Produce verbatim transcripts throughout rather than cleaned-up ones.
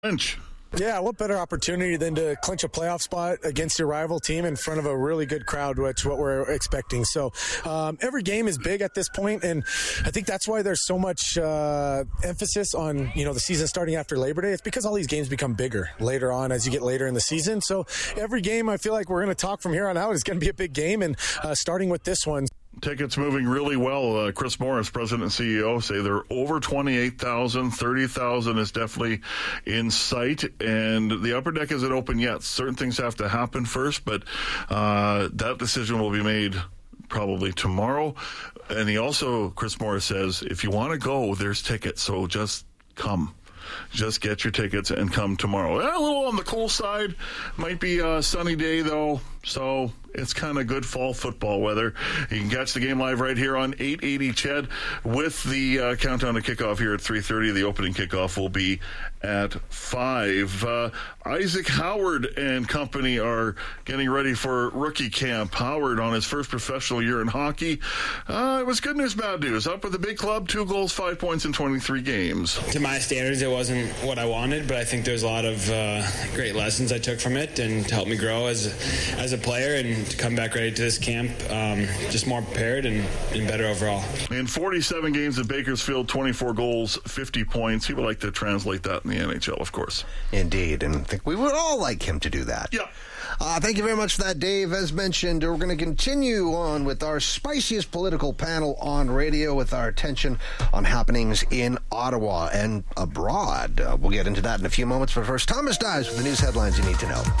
Lynch. Yeah, what better opportunity than to clinch a playoff spot against your rival team in front of a really good crowd, which what we're expecting. So um, every game is big at this point, and I think that's why there's so much uh, emphasis on, you know, the season starting after Labor Day. It's because all these games become bigger later on as you get later in the season. So every game, I feel like we're going to talk from here on out is going to be a big game, and uh, starting with this one. Tickets moving really well. Uh, Chris Morris, president and C E O, say they're over twenty-eight thousand. thirty thousand is definitely in sight, and the upper deck isn't open yet. Certain things have to happen first, but uh, that decision will be made probably tomorrow. And he also, Chris Morris says, if you want to go, there's tickets, so just come. Just get your tickets and come tomorrow. A little on the cool side. Might be a sunny day, though, so it's kind of good fall football weather. You can catch the game live right here on eight eighty C H E D with the uh, countdown to kickoff here at three thirty. The opening kickoff will be at five. Uh, Isaac Howard and company are getting ready for rookie camp. Howard on his first professional year in hockey. Uh, it was good news, bad news. Up with the big club, two goals, five points in twenty-three games. To my standards, it wasn't what I wanted, but I think there's a lot of uh, great lessons I took from it and helped me grow as, as a player, and to come back ready to this camp, um, just more prepared and, and better overall. In forty-seven games at Bakersfield, twenty-four goals, fifty points. He would like to translate that in the N H L, of course. Indeed, and I think we would all like him to do that. Yeah. Uh, thank you very much for that, Dave. As mentioned, we're going to continue on with our spiciest political panel on radio with our attention on happenings in Ottawa and abroad. Uh, we'll get into that in a few moments, but first, Thomas Dives with the news headlines you need to know.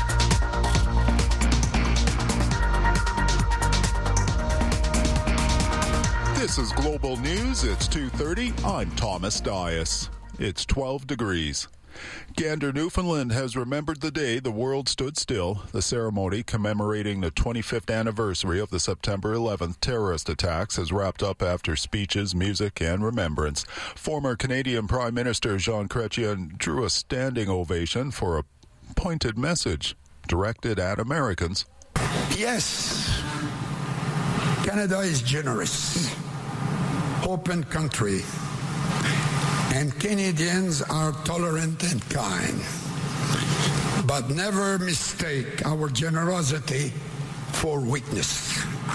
This is Global News. It's two thirty. I'm Thomas Dias. It's twelve degrees. Gander, Newfoundland has remembered the day the world stood still. The ceremony commemorating the twenty-fifth anniversary of the September eleventh terrorist attacks has wrapped up after speeches, music, and remembrance. Former Canadian Prime Minister Jean Chrétien drew a standing ovation for a pointed message directed at Americans. Yes, Canada is generous, open country, and Canadians are tolerant and kind. But never mistake our generosity for weakness.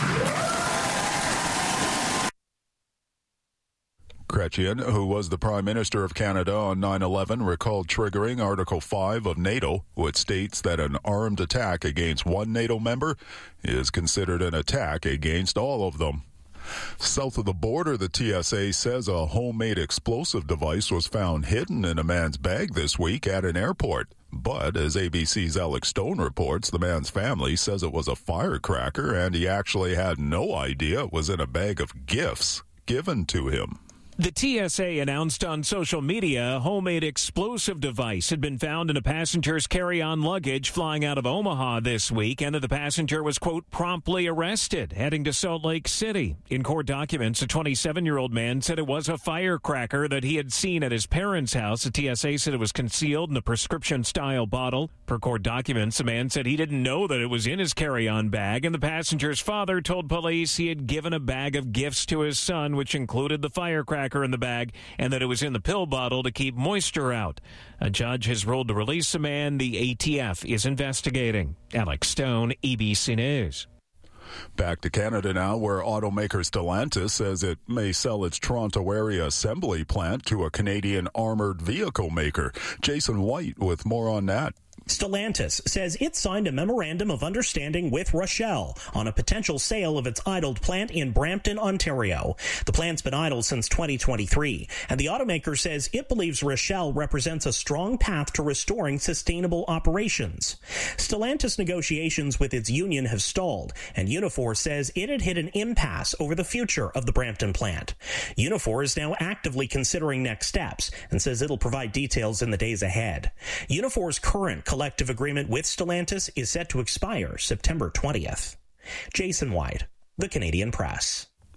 Chrétien, who was the Prime Minister of Canada on nine eleven, recalled triggering Article five of NATO, which states that an armed attack against one NATO member is considered an attack against all of them. South of the border, the T S A says a homemade explosive device was found hidden in a man's bag this week at an airport. But, as A B C's Alex Stone reports, the man's family says it was a firecracker and he actually had no idea it was in a bag of gifts given to him. The T S A announced on social media a homemade explosive device had been found in a passenger's carry-on luggage flying out of Omaha this week, and that the passenger was, quote, promptly arrested, heading to Salt Lake City. In court documents, a twenty-seven-year-old man said it was a firecracker that he had seen at his parents' house. The T S A said it was concealed in a prescription-style bottle. Per court documents, the man said he didn't know that it was in his carry-on bag, and the passenger's father told police he had given a bag of gifts to his son, which included the firecracker in the bag, and that it was in the pill bottle to keep moisture out. A judge has ruled to release the man. The A T F is investigating. Alex Stone, A B C News. Back to Canada now, where automaker Stellantis says it may sell its Toronto area assembly plant to a Canadian armored vehicle maker. Jason White with more on that. Stellantis says it signed a memorandum of understanding with Rochelle on a potential sale of its idled plant in Brampton, Ontario. The plant's been idle since twenty twenty-three, and the automaker says it believes Rochelle represents a strong path to restoring sustainable operations. Stellantis negotiations with its union have stalled, and Unifor says it had hit an impasse over the future of the Brampton plant. Unifor is now actively considering next steps and says it'll provide details in the days ahead. Unifor's current collective agreement with Stellantis is set to expire September twentieth. Jason White, The Canadian Press.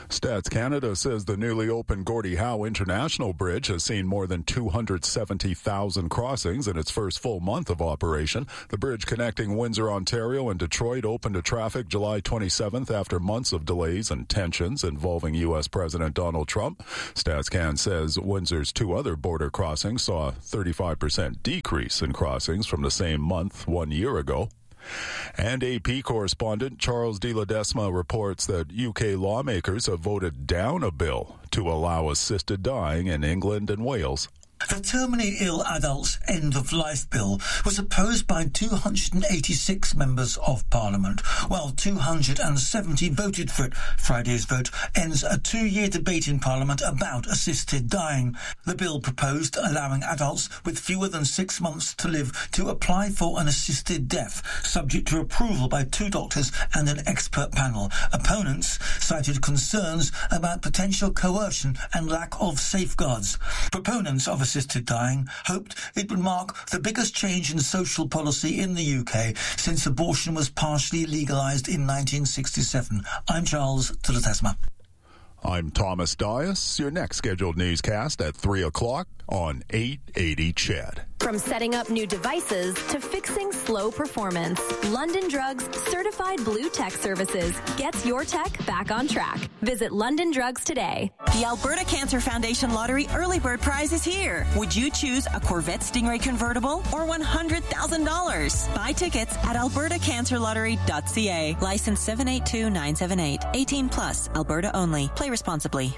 Stats Canada says the newly opened Gordie Howe International Bridge has seen more than two hundred seventy thousand crossings in its first full month of operation. The bridge connecting Windsor, Ontario and Detroit opened to traffic July twenty-seventh after months of delays and tensions involving U S President Donald Trump. StatsCan says Windsor's two other border crossings saw a thirty-five percent decrease in crossings from the same month one year ago. And A P correspondent Charles de Ledesma reports that U K lawmakers have voted down a bill to allow assisted dying in England and Wales. The Terminally Ill Adults End of Life Bill was opposed by two hundred eighty-six members of Parliament, while two hundred seventy voted for it. Friday's vote ends a two-year debate in Parliament about assisted dying. The bill proposed allowing adults with fewer than six months to live to apply for an assisted death, subject to approval by two doctors and an expert panel. Opponents cited concerns about potential coercion and lack of safeguards. Proponents of assisted dying hoped it would mark the biggest change in social policy in the U K since abortion was partially legalised in nineteen sixty-seven. I'm Charles de Ledesma. I'm Thomas Dias. Your next scheduled newscast at three o'clock on eight eighty C H E D. From setting up new devices to fixing slow performance, London Drugs Certified Blue Tech Services gets your tech back on track. Visit London Drugs today. The Alberta Cancer Foundation Lottery Early Bird Prize is here. Would you choose a Corvette Stingray convertible or one hundred thousand dollars? Buy tickets at alberta cancer lottery dot c a. License seven eight two nine seven eight. eighteen plus. Alberta only. Play responsibly.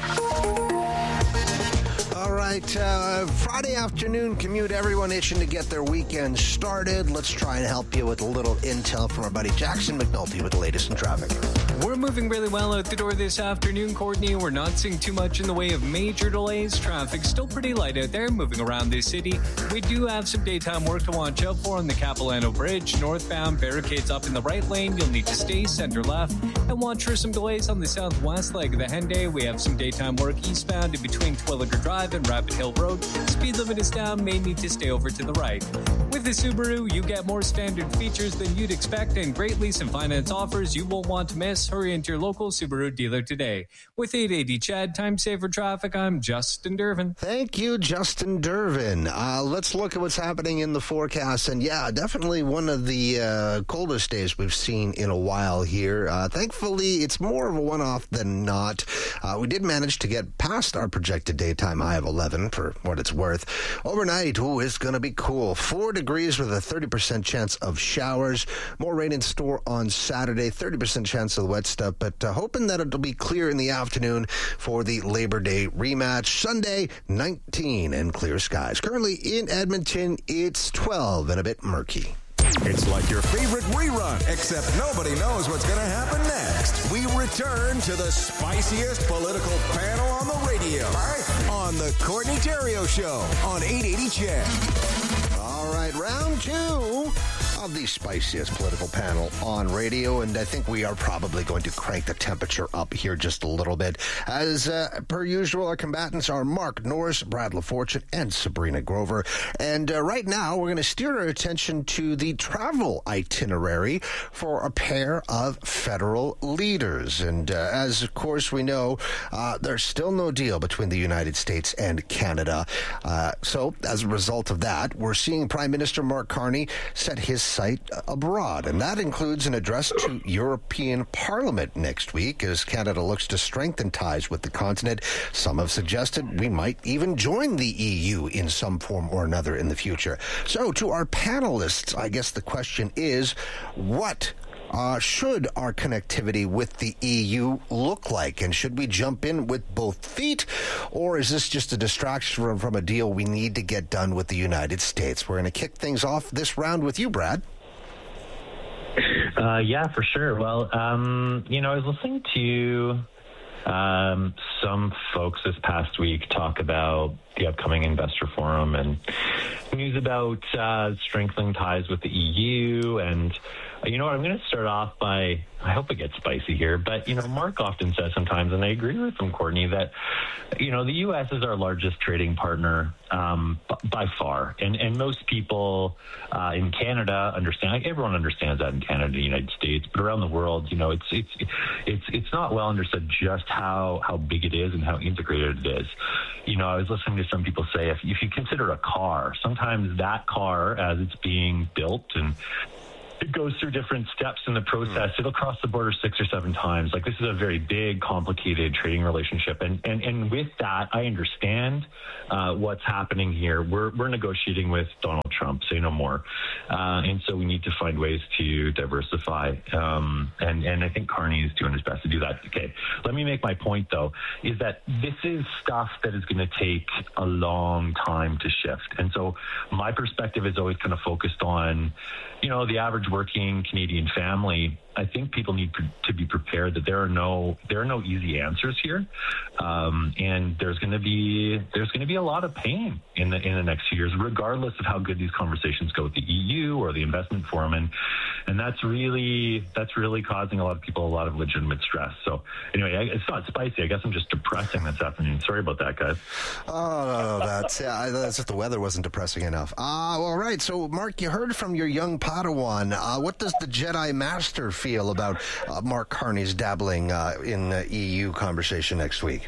All right, uh, Friday afternoon commute, everyone itching to get their weekend started. Let's try and help you with a little intel from our buddy Jackson McNulty with the latest in traffic. We're moving really well out the door this afternoon, Courtney. We're not seeing too much in the way of major delays. Traffic's still pretty light out there, moving around this city. We do have some daytime work to watch out for on the Capilano Bridge. Northbound, barricades up in the right lane. You'll need to stay center left. And watch for some delays on the southwest leg of the Henday. We have some daytime work eastbound in between Twilliger Drive and Rapid Hill Road. Speed limit is down, may need to stay over to the right. With the Subaru, you get more standard features than you'd expect and great lease and finance offers you won't want to miss. Hurry into your local Subaru dealer today. With eight eighty C H E D, time saver traffic, I'm Justin Dervin. Thank you, Justin Dervin. Uh, let's look at what's happening in the forecast. And yeah, definitely one of the uh, coldest days we've seen in a while here. Uh, thankfully, it's more of a one-off than not. Uh, we did manage to get past our projected daytime high of eleven for what it's worth. Overnight, ooh, it's going to be cool. Four degrees with a thirty percent chance of showers. More rain in store on Saturday, thirty percent chance of the wet stuff, but uh, hoping that it'll be clear in the afternoon for the Labor Day rematch. Sunday, nineteen and clear skies. Currently in Edmonton, it's twelve and a bit murky. It's like your favorite rerun, except nobody knows what's going to happen next. We return to the spiciest political panel on the radio on the Courtney Theriault Show on eight eighty C H E D. All right, round two of the spiciest political panel on radio, and I think we are probably going to crank the temperature up here just a little bit. As uh, per usual, our combatants are Mark Norris, Brad LaFortune, and Sabrina Grover. And uh, right now, we're going to steer our attention to the travel itinerary for a pair of federal leaders. And uh, as, of course, we know, uh, there's still no deal between the United States and Canada. Uh, so, as a result of that, we're seeing Prime Minister Mark Carney set his sight abroad, and that includes an address to European Parliament next week as Canada looks to strengthen ties with the continent. Some have suggested we might even join the E U in some form or another in the future. So to our panelists, I guess the question is, what Uh, should our connectivity with the E U look like? And should we jump in with both feet? Or is this just a distraction from, from a deal we need to get done with the United States? We're going to kick things off this round with you, Brad. Uh, yeah, for sure. Well, um, you know, I was listening to um, some folks this past week talk about the upcoming investor forum and news about uh, strengthening ties with the E U. And you know what, I'm going to start off by, I hope it gets spicy here, but, you know, Mark often says sometimes, and I agree with him, Courtney, that, you know, the U S is our largest trading partner um, b- by far. And and most people uh, in Canada understand, like everyone understands that in Canada, the United States, but around the world, you know, it's it's it's it's not well understood just how, how big it is and how integrated it is. You know, I was listening to some people say, if, if you consider a car, sometimes that car, as it's being built and it goes through different steps in the process. It'll cross the border six or seven times. Like, this is a very big, complicated trading relationship. And and, and with that, I understand uh, what's happening here. We're we're negotiating with Donald Trump, say no more. Uh, and so we need to find ways to diversify. Um, and, and I think Carney is doing his best to do that. Okay, let me make my point, though, is that this is stuff that is going to take a long time to shift. And so my perspective is always kind of focused on, you know, the average working Canadian family. I think people need to be prepared that there are no there are no easy answers here, um, and there's going to be there's going to be a lot of pain in the in the next few years, regardless of how good these conversations go with the E U or the investment forum, and and that's really that's really causing a lot of people a lot of legitimate stress. So anyway, it's not spicy. I guess I'm just depressing this afternoon. Sorry about that, guys. Oh, no, no, that's yeah, that's just the weather wasn't depressing enough. Ah, uh, all right. So, Mark, you heard from your young Padawan. Uh, what does the Jedi Master feel about uh, Mark Carney's dabbling uh, in the E U conversation next week?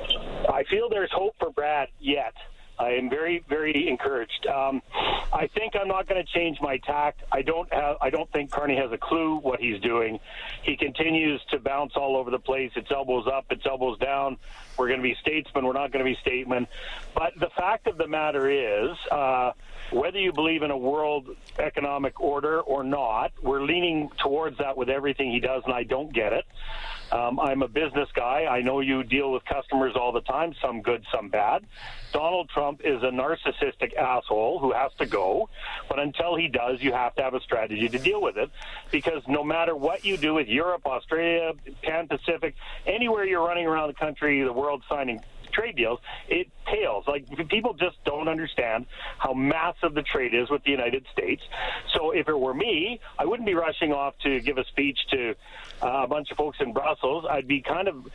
I feel there's hope for Brad yet. I am very, very encouraged. Um, I think I'm not going to change my tact. I don't have. I don't think Carney has a clue what he's doing. He continues to bounce all over the place. It's elbows up, it's elbows down. We're going to be statesmen. We're not going to be statesmen. But the fact of the matter is, uh, whether you believe in a world economic order or not, we're leaning towards that with everything he does, and I don't get it. Um, I'm a business guy. I know you deal with customers all the time, some good, some bad. Donald Trump is a narcissistic asshole who has to go, but until he does, you have to have a strategy to deal with it, because no matter what you do with Europe, Australia, Pan-Pacific, anywhere you're running around the country, the world signing trade deals, it pales. Like, people just don't understand how massive the trade is with the United States. So if it were me, I wouldn't be rushing off to give a speech to uh, a bunch of folks in Brussels. I'd be kind of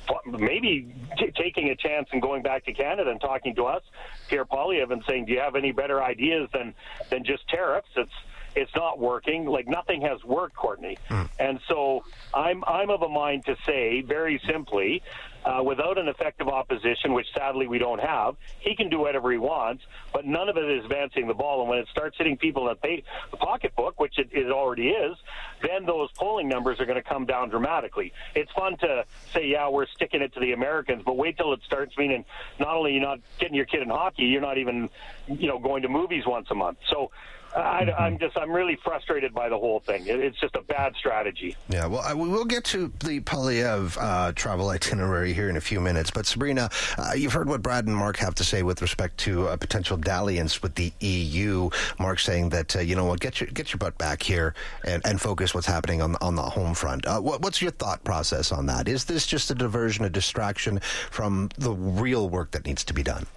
maybe t- taking a chance and going back to Canada and talking to us, Pierre Poilievre, and saying, do you have any better ideas than, than just tariffs? It's It's not working. Like, nothing has worked, Courtney. Mm. And so I'm I'm of a mind to say, very simply, uh, without an effective opposition, which sadly we don't have, he can do whatever he wants, but none of it is advancing the ball. And when it starts hitting people in the, pay, the pocketbook, which it, it already is, then those polling numbers are going to come down dramatically. It's fun to say, yeah, we're sticking it to the Americans, but wait till it starts meaning not only you're not getting your kid in hockey, you're not even, you know, going to movies once a month. So I, I'm just, I'm really frustrated by the whole thing. It, it's just a bad strategy. Yeah, well, I, we'll get to the Poilievre uh, travel itinerary here in a few minutes. But Sabrina, uh, you've heard what Brad and Mark have to say with respect to a potential dalliance with the E U. Mark saying that, uh, you know what, get your get your butt back here and, and focus what's happening on, on the home front. Uh, what, what's your thought process on that? Is this just a diversion, a distraction from the real work that needs to be done?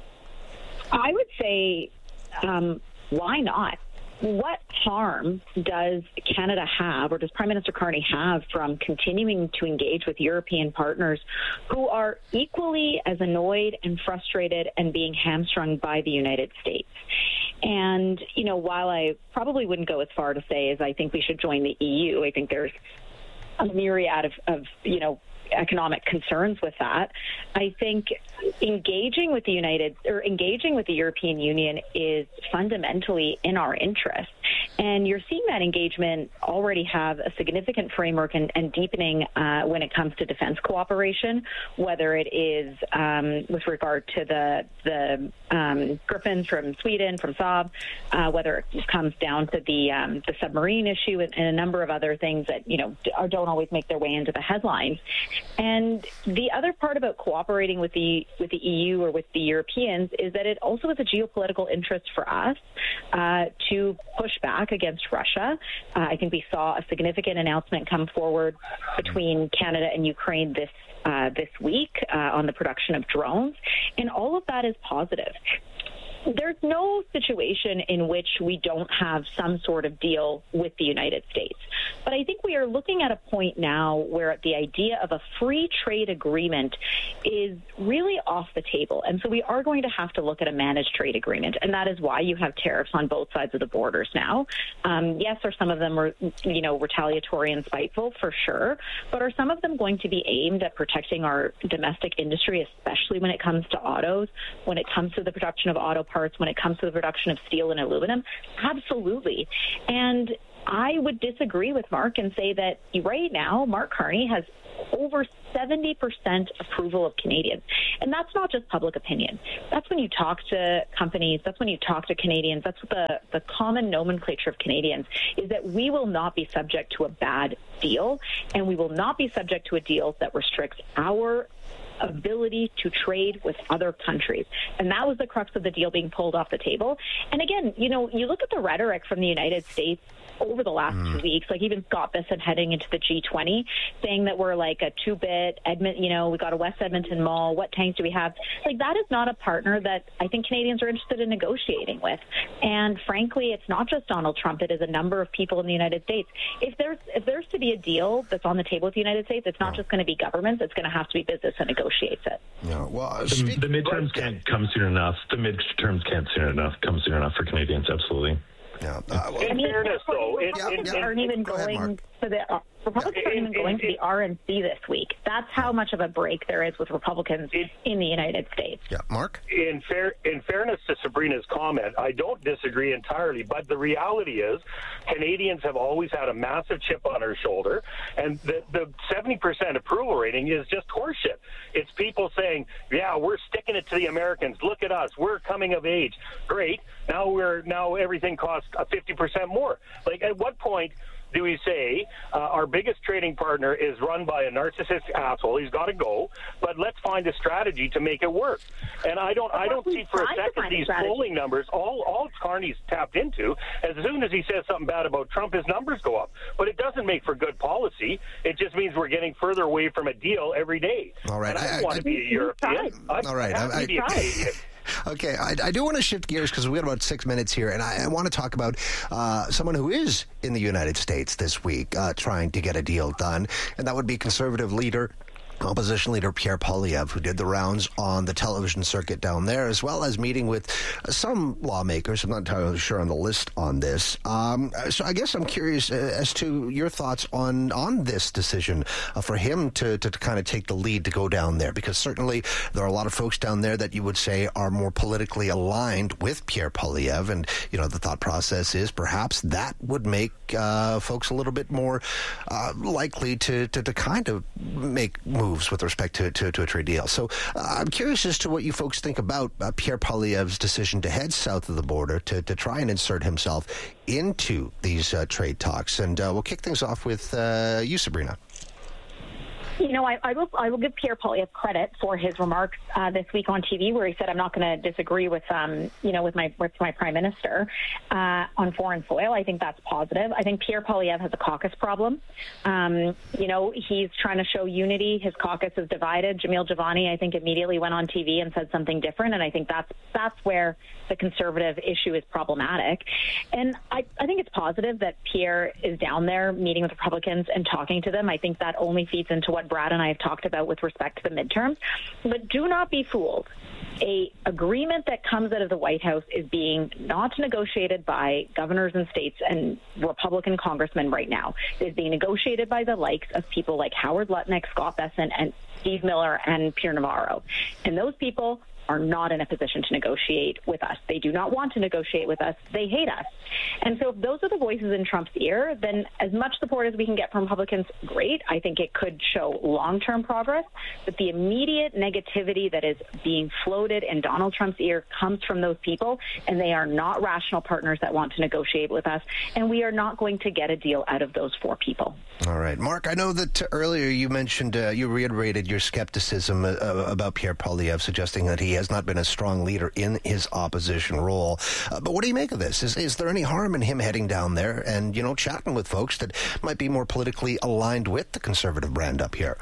I would say... Um, Why not? What harm does Canada have, or does Prime Minister Carney have, from continuing to engage with European partners who are equally as annoyed and frustrated and being hamstrung by the United States? And, you know, while I probably wouldn't go as far to say as I think we should join the E U, I think there's a myriad of, of you know, economic concerns with that. I think engaging with the United or engaging with the European Union is fundamentally in our interest. And you're seeing that engagement already have a significant framework and, and deepening uh, when it comes to defense cooperation, whether it is um, with regard to the the um, Griffins from Sweden, from Saab, uh, whether it comes down to the um, the submarine issue and, and a number of other things that, you know, don't always make their way into the headlines. And the other part about cooperating with the with the E U or with the Europeans is that it also is a geopolitical interest for us uh, to push back attack against Russia. Uh, I think we saw a significant announcement come forward between Canada and Ukraine this uh, this week uh, on the production of drones, and all of that is positive. There's no situation in which we don't have some sort of deal with the United States. But I think we are looking at a point now where the idea of a free trade agreement is really off the table. And so we are going to have to look at a managed trade agreement. And that is why you have tariffs on both sides of the borders now. Um, yes, are some of them, are, you know, retaliatory and spiteful for sure. But are some of them going to be aimed at protecting our domestic industry, especially when it comes to autos, when it comes to the production of auto parts, when it comes to the production of steel and aluminum? Absolutely. And I would disagree with Mark and say that right now, Mark Carney has over seventy percent approval of Canadians. And that's not just public opinion. That's when you talk to companies, that's when you talk to Canadians, that's what the, the common nomenclature of Canadians is, that we will not be subject to a bad deal, and we will not be subject to a deal that restricts our ability to trade with other countries. And that was the crux of the deal being pulled off the table. And again, you know, you look at the rhetoric from the United States over the last mm. two weeks, like even Scott Bessent heading into the G twenty, saying that we're like a two-bit, Edmont, you know, we got a West Edmonton Mall, what tanks do we have? Like, that is not a partner that I think Canadians are interested in negotiating with. And frankly, it's not just Donald Trump, it is a number of people in the United States. If there's if there's to be a deal that's on the table with the United States, it's not just going to be governments, it's going to have to be business that negotiates it. Yeah, well, the, the midterms can't come soon enough. The midterms can't soon enough come soon enough for Canadians, absolutely. Yeah. Uh, well, I mean, fairness, though, it, Republicans it, it, aren't even go going ahead, to the uh, Republicans aren't even going to the R N C this week. That's how much of a break there is with Republicans in the United States. Yeah, Mark. In fair, in fairness to Sabrina's comment, I don't disagree entirely. But the reality is, Canadians have always had a massive chip on our shoulder, and the the seventy percent approval rating is just horseshit. It's people saying, "Yeah, we're sticking it to the Americans. Look at us. We're coming of age. Great. Now we're now everything costs fifty percent more." Like, at what point do we say uh, our biggest trading partner is run by a narcissistic asshole? He's got to go, but let's find a strategy to make it work. And I don't, I don't see for a second these polling numbers. All, all Carney's tapped into. As soon as he says something bad about Trump, his numbers go up. But it doesn't make for good policy. It just means we're getting further away from a deal every day. All right, and I don't I, want I, to be a European. I'm all right, happy I, I, to be a Canadian. Okay, I, I do want to shift gears because we've got about six minutes here, and I, I want to talk about uh, someone who is in the United States this week uh, trying to get a deal done, and that would be Conservative leader Opposition leader Pierre Poilievre, who did the rounds on the television circuit down there, as well as meeting with some lawmakers. I'm not entirely sure on the list on this. Um, so I guess I'm curious as to your thoughts on on this decision uh, for him to, to, to kind of take the lead to go down there, because certainly there are a lot of folks down there that you would say are more politically aligned with Pierre Poilievre, and you know the thought process is perhaps that would make uh, folks a little bit more uh, likely to, to, to kind of make moves with respect to, to, to a trade deal. So uh, I'm curious as to what you folks think about uh, Pierre Poilievre's decision to head south of the border to, to try and insert himself into these uh, trade talks. And uh, we'll kick things off with uh, you, Sabrina. You know, I, I will I will give Pierre Poilievre credit for his remarks uh, this week on T V, where he said, "I'm not going to disagree with um you know with my with my prime minister uh, on foreign soil." I think that's positive. I think Pierre Poilievre has a caucus problem. Um, you know, he's trying to show unity. His caucus is divided. Jamil Javani, I think, immediately went on T V and said something different, and I think that's that's where the Conservative issue is problematic. And I, I think it's positive that Pierre is down there meeting with Republicans and talking to them. I think that only feeds into what Brad and I have talked about with respect to the midterms. But do not be fooled. A agreement that comes out of the White House is being not negotiated by governors and states and Republican congressmen right now. It is being negotiated by the likes of people like Howard Lutnick, Scott Bessent, and Steve Miller, and Pierre Navarro. And those people are not in a position to negotiate with us. They do not want to negotiate with us. They hate us. And so if those are the voices in Trump's ear, then as much support as we can get from Republicans, great. I think it could show long-term progress. But the immediate negativity that is being floated in Donald Trump's ear comes from those people, and they are not rational partners that want to negotiate with us. And we are not going to get a deal out of those four people. All right. Mark, I know that uh, earlier you mentioned, uh, you reiterated your skepticism uh, about Pierre Poilievre, suggesting that he has not been a strong leader in his opposition role. Uh, but what do you make of this? Is, is there any harm in him heading down there and, you know, chatting with folks that might be more politically aligned with the Conservative brand up here?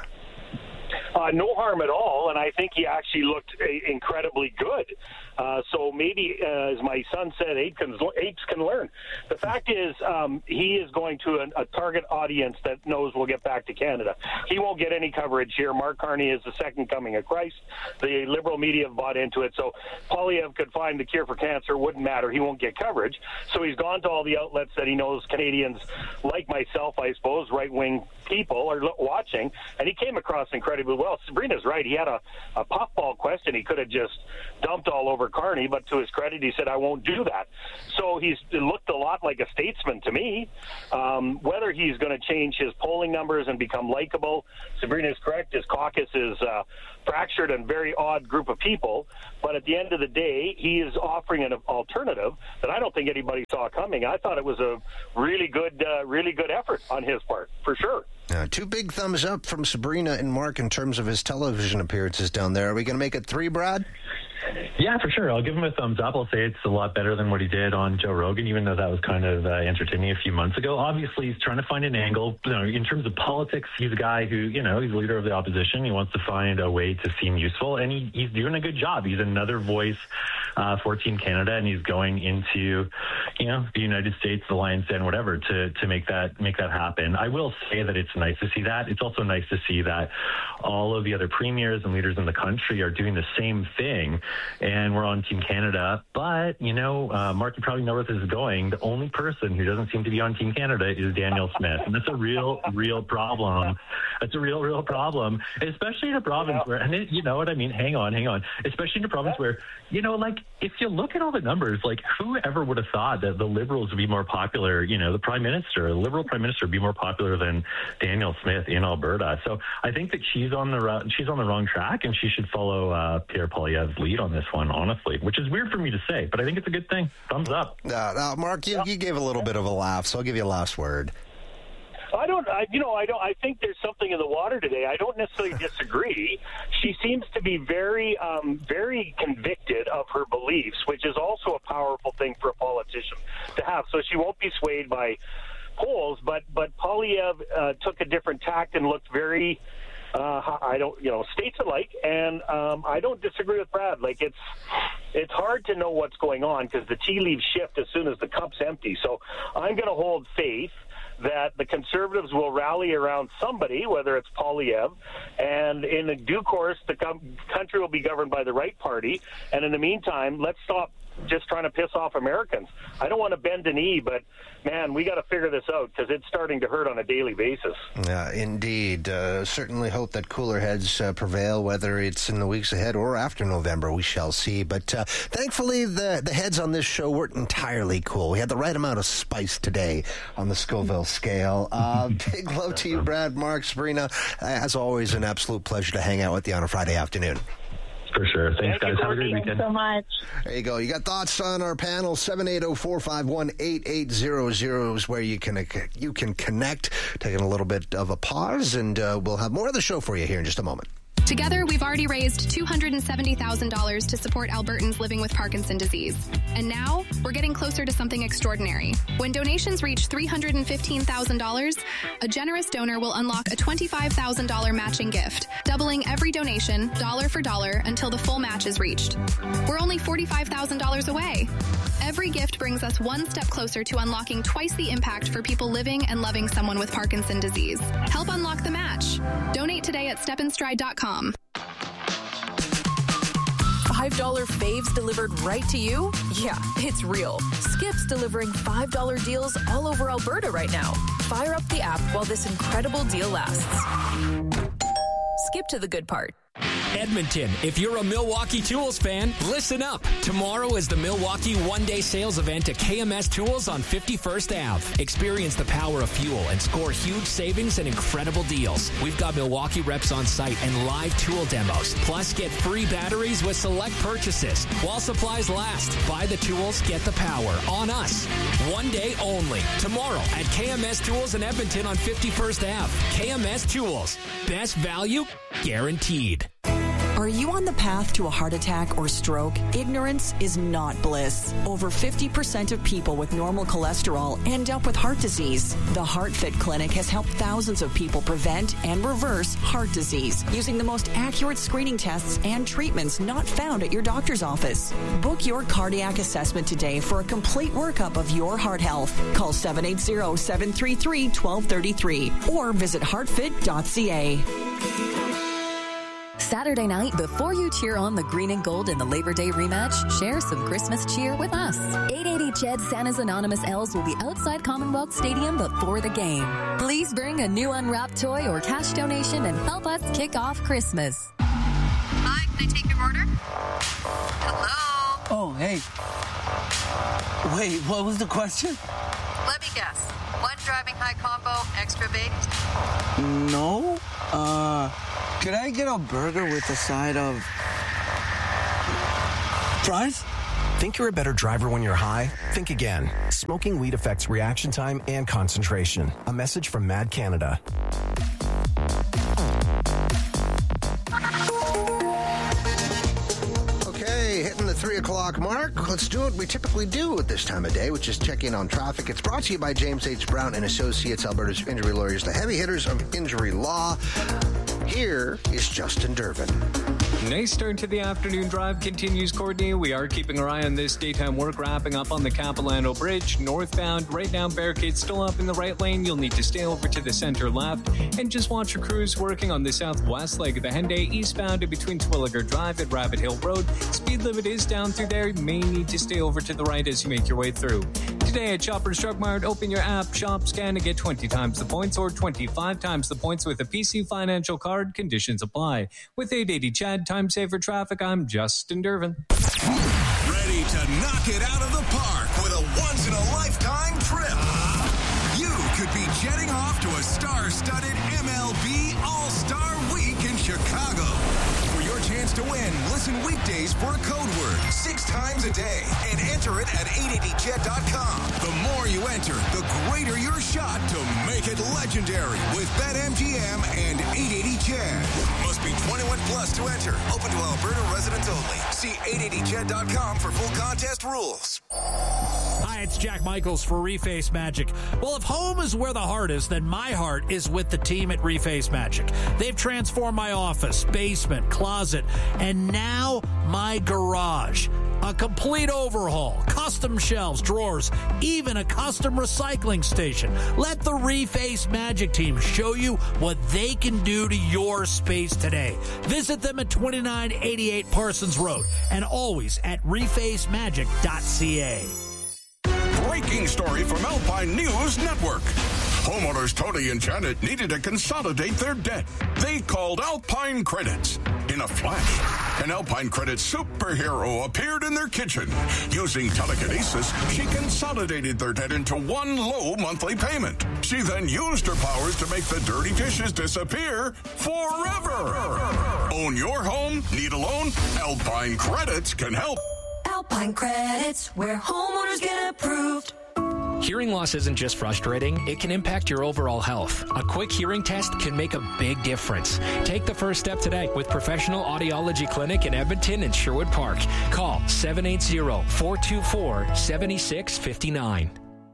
Uh, no harm at all, and I think he actually looked uh, incredibly good. Uh, so maybe, uh, as my son said, apes can, apes can learn. The fact is, um, he is going to a, a target audience that knows we'll get back to Canada. He won't get any coverage here. Mark Carney is the second coming of Christ. The Liberal media have bought into it. So Poilievre could find the cure for cancer. Wouldn't matter. He won't get coverage. So he's gone to all the outlets that he knows Canadians, like myself, I suppose, right-wing people are watching, and he came across incredibly well. Sabrina's right. He had a, a puffball question he could have just dumped all over Carney, but to his credit, he said, I won't do that. So he's it looked a lot like a statesman to me. Um, whether he's going to change his polling numbers and become likable, Sabrina's correct. His caucus is uh, fractured and very odd group of people, but at the end of the day, he is offering an alternative that I don't think anybody saw coming. I thought it was a really good, uh, really good effort on his part, for sure. Uh, two big thumbs up from Sabrina and Mark in terms of his television appearances down there. Are we going to make it three, Brad? Yeah, for sure. I'll give him a thumbs up. I'll say it's a lot better than what he did on Joe Rogan, even though that was kind of uh, entertaining a few months ago. Obviously, he's trying to find an angle. You know, in terms of politics, he's a guy who, you know, he's leader of the opposition. He wants to find a way to seem useful, and he, he's doing a good job. He's another voice uh, for Team Canada, and he's going into, you know, the United States, the Lion's Den, whatever, to to make that make that happen. I will say that it's nice to see that. It's also nice to see that all of the other premiers and leaders in the country are doing the same thing. And we're on Team Canada. But, you know, uh, Mark, you probably know where this is going. The only person who doesn't seem to be on Team Canada is Danielle Smith. And that's a real, real problem. That's a real, real problem, especially in a province where, and it, you know what I mean? Hang on, hang on. Especially in a province where, you know, like, if you look at all the numbers, like, whoever would have thought that the Liberals would be more popular, you know, the Prime Minister, the Liberal Prime Minister would be more popular than Danielle Smith in Alberta. So I think that she's on the, she's on the wrong track, and she should follow uh, Pierre Poilievre's lead on this one, honestly, which is weird for me to say, but I think it's a good thing. Thumbs up. Uh, uh, Mark, you, you gave a little bit of a laugh, so I'll give you a last word. I don't, I, you know, I don't, I think there's something in the water today. I don't necessarily disagree. She seems to be very, um, very convicted of her beliefs, which is also a powerful thing for a politician to have. So she won't be swayed by polls, but, but Poilievre uh, took a different tact and looked very, Uh, I don't, you know, states alike, and um, I don't disagree with Brad. Like, it's it's hard to know what's going on because the tea leaves shift as soon as the cup's empty. So I'm going to hold faith that the Conservatives will rally around somebody, whether it's Poilievre, and in due course, the com- country will be governed by the right party. And in the meantime, let's stop just trying to piss off Americans. I don't want to bend a knee, but, man, we got to figure this out because it's starting to hurt on a daily basis. Yeah, indeed. Uh, certainly hope that cooler heads uh, prevail, whether it's in the weeks ahead or after November. We shall see. But uh, thankfully, the, the heads on this show weren't entirely cool. We had the right amount of spice today on the Scoville scale. Uh, big love to you, Brad, Mark, Sabrina. As always, an absolute pleasure to hang out with you on a Friday afternoon. For sure. Thanks, Thank guys. you, Have a great weekend. Thanks so much. There you go. You got thoughts on our panel? seven eight zero, four five one, eight eight zero zero is where you can you can connect. Taking a little bit of a pause, and uh, we'll have more of the show for you here in just a moment. Together, we've already raised two hundred seventy thousand dollars to support Albertans living with Parkinson's disease. And now, we're getting closer to something extraordinary. When donations reach three hundred fifteen thousand dollars, a generous donor will unlock a twenty-five thousand dollars matching gift, doubling every donation, dollar for dollar, until the full match is reached. We're only forty-five thousand dollars away. Every gift brings us one step closer to unlocking twice the impact for people living and loving someone with Parkinson's disease. Help unlock the match. Donate today at step and stride dot com. five dollar faves delivered right to you? Yeah, it's real. Skip's delivering five dollar deals all over Alberta right now. Fire up the app while this incredible deal lasts. Skip to the good part. Edmonton, if you're a Milwaukee Tools fan, listen up. Tomorrow is the Milwaukee one-day sales event at K M S Tools on fifty-first Avenue. Experience the power of fuel and score huge savings and incredible deals. We've got Milwaukee reps on site and live tool demos. Plus, get free batteries with select purchases. While supplies last, buy the tools, get the power on us. One day only. Tomorrow at K M S Tools in Edmonton on fifty-first Avenue. K M S Tools. Best value guaranteed. Are you on the path to a heart attack or stroke? Ignorance is not bliss. Over fifty percent of people with normal cholesterol end up with heart disease. The HeartFit Clinic has helped thousands of people prevent and reverse heart disease using the most accurate screening tests and treatments not found at your doctor's office. Book your cardiac assessment today for a complete workup of your heart health. Call seven eight zero, seven three three, one two three three or visit heart fit dot c a. Saturday night, before you cheer on the green and gold in the Labor Day rematch, share some Christmas cheer with us. eight eighty C H E D Santa's Anonymous Elves will be outside Commonwealth Stadium before the game. Please bring a new unwrapped toy or cash donation and help us kick off Christmas. Hi, can I take your order? Hello? Oh, hey. Wait, what was the question? Let me guess. One driving high combo, extra baked? No. Uh, could I get a burger with a side of fries? Think you're a better driver when you're high? Think again. Smoking weed affects reaction time and concentration. A message from Mad Canada. Hitting the three o'clock mark. Let's do what we typically do at this time of day, which is check in on traffic. It's brought to you by James H. Brown and Associates, Alberta's injury lawyers, the heavy hitters of injury law. Here is Justin Dervin. Nice start to the afternoon drive continues, Courtney. We are keeping our eye on this daytime work wrapping up on the Capilano Bridge. Northbound, right now, barricades still up in the right lane. You'll need to stay over to the center left. And just watch your crews working on the southwest leg of the Henday, eastbound in between Twilliger Drive and Rabbit Hill Road. Speed limit is down through there. You may need to stay over to the right as you make your way through. Today at Shoppers Drug Mart, open your app, shop, scan, and get twenty times the points or twenty-five times the points with a P C Financial Card. Conditions apply. With eight eighty C H E D, Time Saver Traffic, I'm Justin Dervin. Ready to knock it out of the park with a once-in-a-lifetime trip. You could be jetting off to a star-studded M L B All-Star Week in Chicago. For your chance to win, listen weekdays for a code word six times a day and enter it at eight eighty jet dot com. The more you enter, the greater your shot to make it legendary with BetMGM and eight eighty C H E D. Must be twenty-one plus to enter. Open to Alberta residents only. See eight eighty jet dot com for full contest rules. Hi, it's Jack Michaels for Reface Magic. Well, if home is where the heart is, then my heart is with the team at Reface Magic. They've transformed my office, basement, closet, and now my garage. A complete overhaul, custom shelves, drawers, even a custom recycling station. Let the Reface Magic team show you what they can do to your space today. Visit them at twenty-nine eighty-eight Parsons Road and always at reface magic dot c a. Breaking story from Alpine News Network. Homeowners Tony and Janet needed to consolidate their debt. They called Alpine Credits. In a flash, an Alpine Credits superhero appeared in their kitchen. Using telekinesis, she consolidated their debt into one low monthly payment. She then used her powers to make the dirty dishes disappear forever. Own your home? Need a loan? Alpine Credits can help. Alpine Credits, where homeowners get approved. Hearing loss isn't just frustrating, it can impact your overall health. A quick hearing test can make a big difference. Take the first step today with Professional Audiology Clinic in Edmonton and Sherwood Park. Call seven eight zero, four two four, seven six five nine.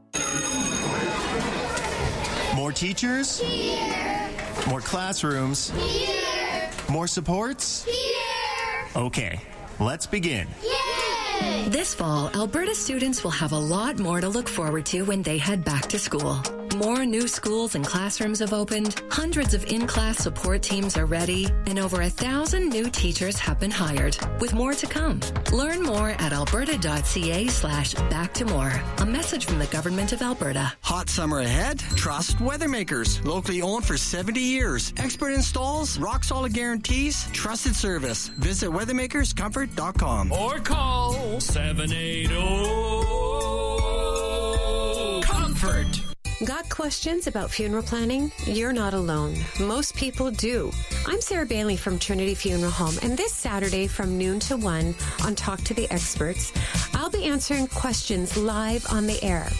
More teachers? Here. More classrooms? Here. More supports? Here. Okay, let's begin. Yay! This fall, Alberta students will have a lot more to look forward to when they head back to school. More new schools and classrooms have opened, hundreds of in-class support teams are ready, and over a thousand new teachers have been hired, with more to come. Learn more at alberta.ca slash back to more. A message from the Government of Alberta. Hot summer ahead? Trust Weathermakers. Locally owned for seventy years. Expert installs, rock solid guarantees, trusted service. Visit weathermakers comfort dot com. Or call seven eight zero comfort. Got questions about funeral planning? You're not alone. Most people do. I'm Sarah Bailey from Trinity Funeral Home, and this Saturday from noon to one on Talk to the Experts, I'll be answering questions live on the air.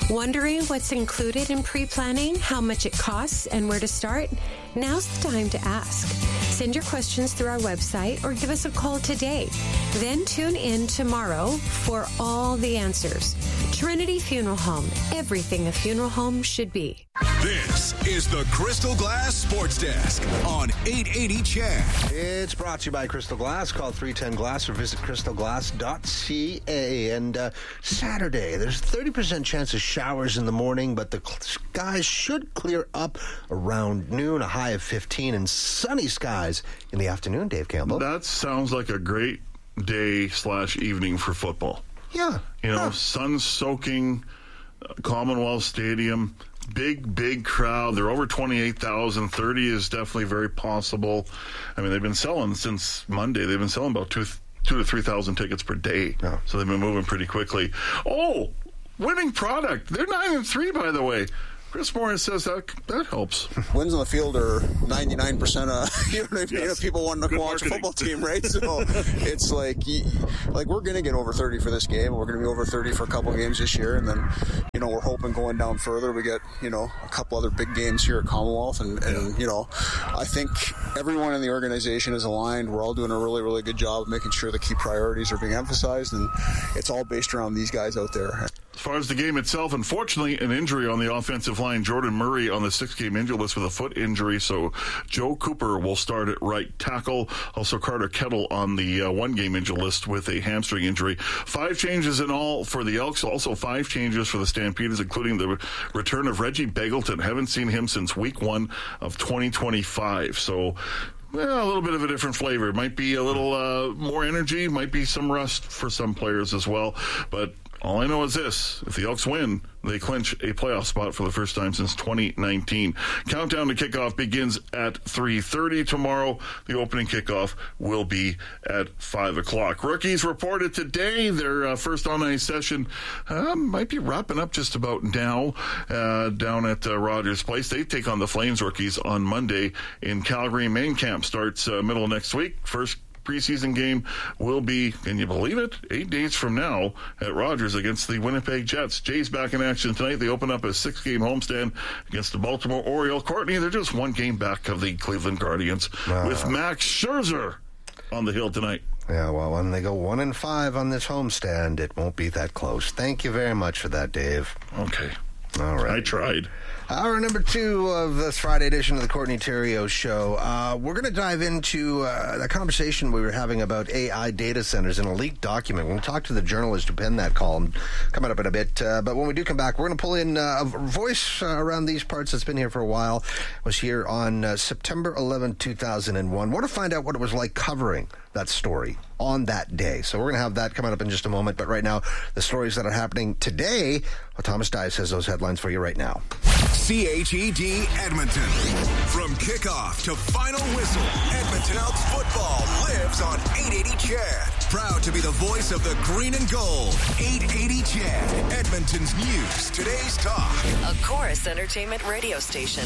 Wondering what's included in pre-planning, how much it costs, and where to start? Now's the time to ask. Send your questions through our website or give us a call today. Then tune in tomorrow for all the answers. Trinity Funeral Home. Everything a funeral home should be. This is the Crystal Glass Sports Desk on eight eighty C H E D. It's brought to you by Crystal Glass. Call three ten glass or visit crystal glass dot c a. And uh, Saturday, there's thirty percent chance of showers in the morning, but the skies should clear up around noon, a high of fifteen, and sunny skies in the afternoon, Dave Campbell. That sounds like a great day slash evening for football. Yeah. You know, yeah. sun-soaking uh, Commonwealth Stadium, big, big crowd. They're over twenty-eight thousand. thirty is definitely very possible. I mean, they've been selling since Monday. They've been selling about two, two to three thousand tickets per day. Yeah. So they've been moving pretty quickly. Oh, winning product. They're nine and three, by the way. Chris Morris says that that helps. Wins on the field are ninety-nine percent of you know what I mean, Yes. of people wanting to Good watch marketing. a football team, right? So it's like, like we're going to get over thirty for this game. We're going to be over thirty for a couple games this year, and then you know we're hoping going down further we get you know a couple other big games here at Commonwealth, and, and you know I think everyone in the organization is aligned. We're all doing a really really good job of making sure the key priorities are being emphasized, and it's all based around these guys out there. As far as the game itself, unfortunately, an injury on the offensive line. Jordan Murray on the six-game injury list with a foot injury, so Joe Cooper will start at right tackle. Also, Carter Kettle on the uh, one-game injury list with a hamstring injury. Five changes in all for the Elks. Also, five changes for the Stampeders, including the return of Reggie Begelton. Haven't seen him since week one of twenty twenty-five. So, well, a little bit of a different flavor. Might be a little uh, more energy. Might be some rust for some players as well. But all I know is this: if the Elks win, they clinch a playoff spot for the first time since twenty nineteen. Countdown to kickoff begins at three thirty tomorrow. The opening kickoff will be at five o'clock. Rookies reported today. Their uh, first on-ice session uh, might be wrapping up just about now uh, down at uh, Rogers Place. They take on the Flames rookies on Monday in Calgary. Main camp starts uh, middle of next week. First preseason game will be, can you believe it, eight days from now at Rogers against the Winnipeg Jets. Jays back in action tonight. They open up a six-game homestand against the Baltimore Orioles. Courtney, they're just one game back of the Cleveland Guardians Uh. with Max Scherzer on the hill tonight. Yeah, well, when they go one and five on this homestand, it won't be that close. Thank you very much for that, Dave. Okay. All right. I tried. Hour number two of this Friday edition of the Courtney Theriault Show. Uh, we're going to dive into uh, the conversation we were having about A I data centers in a leaked document. We're going to talk to the journalist who penned that column coming up in a bit. Uh, but when we do come back, we're going to pull in uh, a voice uh, around these parts that's been here for a while. Was here on uh, September eleventh, two thousand one. I want to find out what it was like covering that story on that day. So we're going to have that coming up in just a moment. But right now, the stories that are happening today, well, Thomas Dias has those headlines for you right now. C H E D Edmonton. From kickoff to final whistle, Edmonton Elks football lives on eight eighty C H E D. Proud to be the voice of the green and gold. eight eighty C H E D. Edmonton's news, today's talk. A Chorus Entertainment radio station.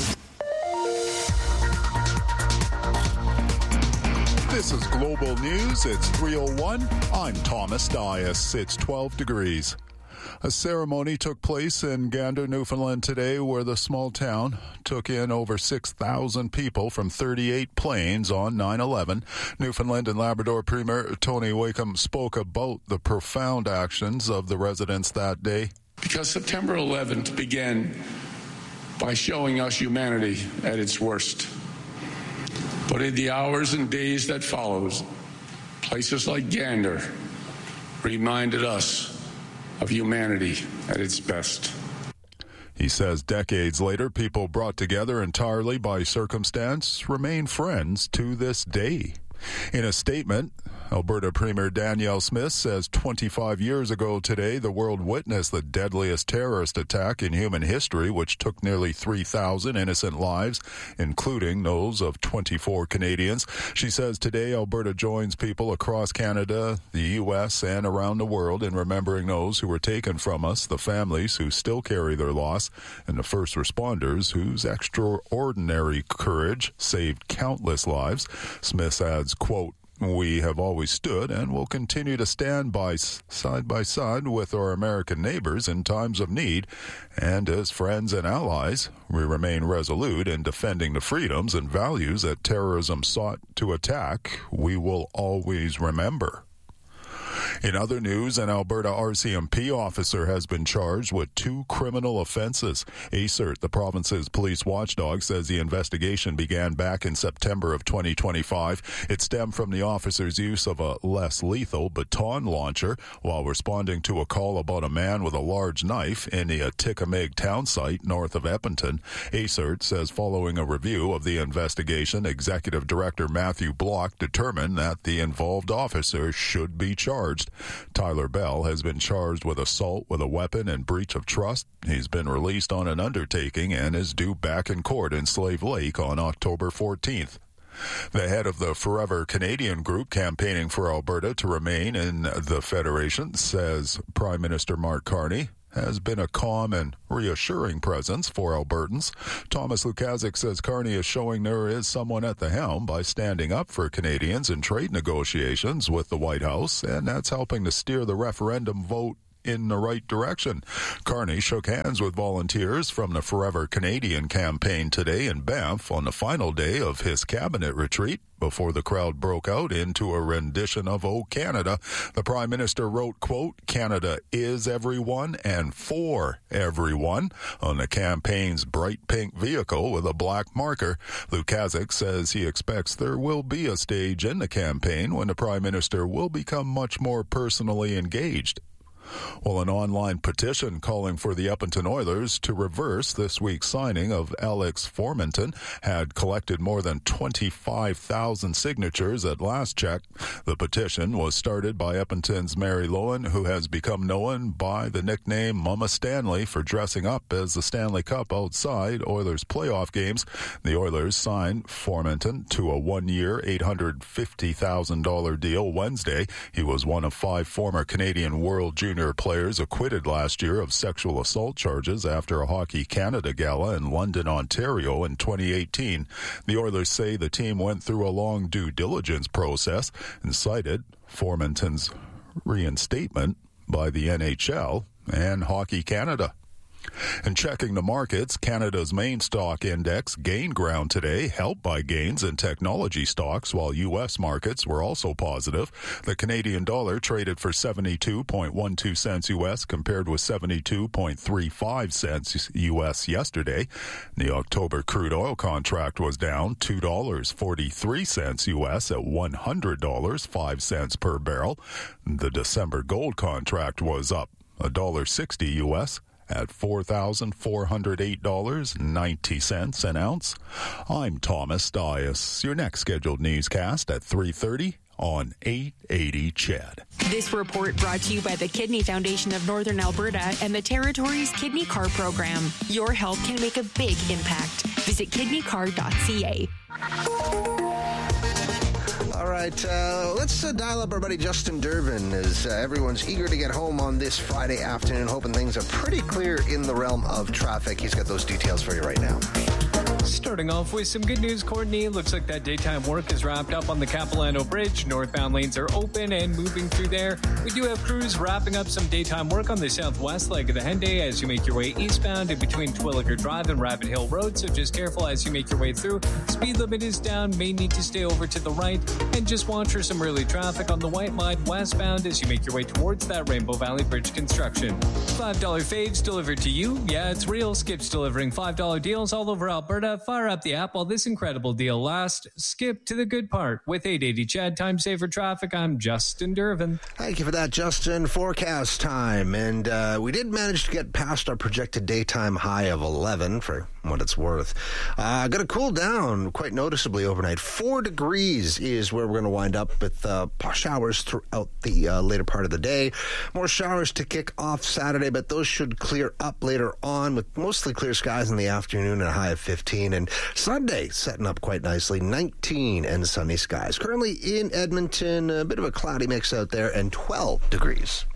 This is Global News. It's three oh one. I'm Thomas Dias. It's twelve degrees. A ceremony took place in Gander, Newfoundland today, where the small town took in over six thousand people from thirty-eight planes on nine eleven. Newfoundland and Labrador Premier Tony Wakeham spoke about the profound actions of the residents that day. Because September eleventh began by showing us humanity at its worst. But in the hours and days that followed, places like Gander reminded us of humanity at its best. He says decades later, people brought together entirely by circumstance remain friends to this day. In a statement, Alberta Premier Danielle Smith says twenty-five years ago today, the world witnessed the deadliest terrorist attack in human history, which took nearly three thousand innocent lives, including those of twenty-four Canadians. She says today, Alberta joins people across Canada, the U S, and around the world in remembering those who were taken from us, the families who still carry their loss, and the first responders whose extraordinary courage saved countless lives. Smith adds, quote, We have always stood and will continue to stand by side by side with our American neighbors in times of need, and as friends and allies, we remain resolute in defending the freedoms and values that terrorism sought to attack. We will always remember. In other news, an Alberta R C M P officer has been charged with two criminal offenses. A C E R T, the province's police watchdog, says the investigation began back in September of twenty twenty-five. It stemmed from the officer's use of a less lethal baton launcher while responding to a call about a man with a large knife in the Atikamekw town site north of Edmonton. A C E R T says following a review of the investigation, Executive Director Matthew Block determined that the involved officer should be charged. Tyler Bell has been charged with assault with a weapon and breach of trust. He's been released on an undertaking and is due back in court in Slave Lake on October fourteenth. The head of the Forever Canadian group campaigning for Alberta to remain in the Federation says Prime Minister Mark Carney has been a calm and reassuring presence for Albertans. Thomas Lukaszuk says Carney is showing there is someone at the helm by standing up for Canadians in trade negotiations with the White House, and that's helping to steer the referendum vote in the right direction. Carney shook hands with volunteers from the Forever Canadian campaign today in Banff on the final day of his cabinet retreat before the crowd broke out into a rendition of O Canada. The Prime Minister wrote, quote, "Canada is everyone and for everyone" on the campaign's bright pink vehicle with a black marker. Lukaszuk says he expects there will be a stage in the campaign when the Prime Minister will become much more personally engaged. Well, an online petition calling for the Edmonton Oilers to reverse this week's signing of Alex Formenton had collected more than twenty-five thousand signatures at last check. The petition was started by Edmonton's Mary Lowen, who has become known by the nickname Mama Stanley for dressing up as the Stanley Cup outside Oilers playoff games. The Oilers signed Formenton to a one-year, eight hundred fifty thousand dollars deal Wednesday. He was one of five former Canadian World Junior players acquitted last year of sexual assault charges after a Hockey Canada gala in London, Ontario in twenty eighteen. The Oilers say the team went through a long due diligence process and cited Formenton's reinstatement by the N H L and Hockey Canada. And checking the markets, Canada's main stock index gained ground today, helped by gains in technology stocks, while U S markets were also positive. The Canadian dollar traded for seventy-two point one two cents U S compared with seventy-two point three five cents U S yesterday. The October crude oil contract was down two dollars and forty-three cents U S at one hundred dollars and five cents per barrel. The December gold contract was up one dollar and sixty cents U S at four thousand four hundred eight dollars and ninety cents an ounce. I'm Thomas Dias. Your next scheduled newscast at three thirty on eight eighty C H E D. This report brought to you by the Kidney Foundation of Northern Alberta and the Territory's Kidney Card Program. Your help can make a big impact. Visit kidney card dot c a. All right, uh, let's uh, dial up our buddy Justin Durbin as uh, everyone's eager to get home on this Friday afternoon, hoping things are pretty clear in the realm of traffic. He's got those details for you right now. Starting off with some good news, Courtney. Looks like that daytime work is wrapped up on the Capilano Bridge. Northbound lanes are open and moving through there. We do have crews wrapping up some daytime work on the southwest leg of the Henday as you make your way eastbound in between Twilliger Drive and Rabbit Hill Road, so just careful as you make your way through. Speed limit is down, may need to stay over to the right, and just watch for some early traffic on the White Mud westbound as you make your way towards that Rainbow Valley Bridge construction. five dollar faves delivered to you. Yeah, it's real. Skip's delivering five dollar deals all over Alberta. Fire up the app while this incredible deal lasts. Skip to the good part with eight eighty C H E D. Time saver traffic. I'm Justin Durbin. Thank you for that, Justin. Forecast time. And uh, we did manage to get past our projected daytime high of eleven for what it's worth. Uh, going to cool down quite noticeably overnight. Four degrees is where we're going to wind up with uh, showers throughout the uh, later part of the day. More showers to kick off Saturday, but those should clear up later on with mostly clear skies in the afternoon and a high of fifteen. And Sunday setting up quite nicely, nineteen and sunny skies. Currently in Edmonton, a bit of a cloudy mix out there, and twelve degrees.